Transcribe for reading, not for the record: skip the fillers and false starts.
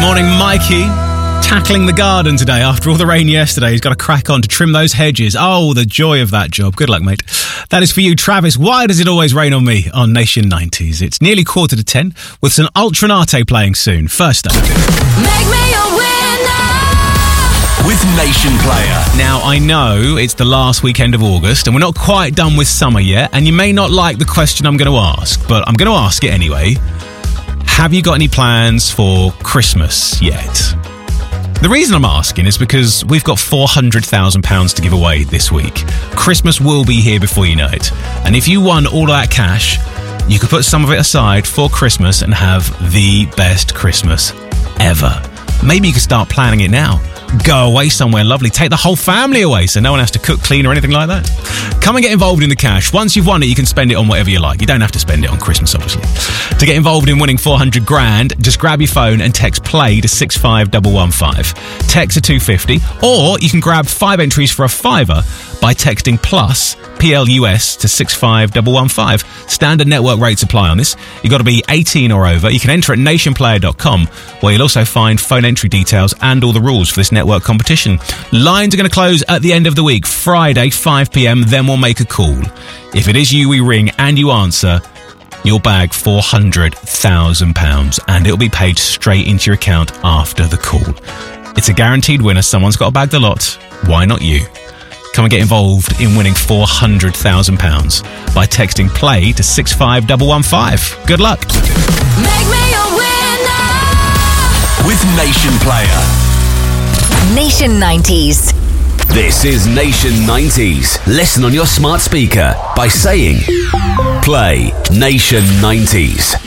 morning, Mikey. Tackling the garden today after all the rain yesterday. He's got to crack on to trim those hedges. Oh, the joy of that job. Good luck, mate. That is for you, Travis. Why does it always rain on me on Nation 90s? It's nearly 10:15 with some Ultranate playing soon. First up. Make me a winner with Nation Player. Now, I know it's the last weekend of August and we're not quite done with summer yet, and you may not like the question I'm going to ask, but I'm going to ask it anyway. Have you got any plans for Christmas yet? The reason I'm asking is because we've got £400,000 to give away this week. Christmas will be here before you know it. And if you won all of that cash, you could put some of it aside for Christmas and have the best Christmas ever. Maybe you could start planning it now. Go away somewhere lovely. Take the whole family away so no one has to cook, clean or anything like that. Come and get involved in the cash. Once you've won it, you can spend it on whatever you like. You don't have to spend it on Christmas, obviously. To get involved in winning 400 grand, just grab your phone and text PLAY to 65115. Text to 250, or you can grab 5 entries for a fiver by texting PLUS, PLUS, to 65115. Standard network rates apply on this. You've got to be 18 or over. You can enter at nationplayer.com, where you'll also find phone entry details and all the rules for this network competition. Lines are going to close at the end of the week, Friday, 5 p.m, then we'll make a call. If it is you we ring and you answer, you'll bag £400,000 and it'll be paid straight into your account after the call. It's a guaranteed winner. Someone's got to bag the lot. Why not you? Come and get involved in winning £400,000 by texting PLAY to 65115. Good luck. Make me a winner with Nation Player. Nation 90s. This is Nation 90s. Listen on your smart speaker by saying Play Nation 90s.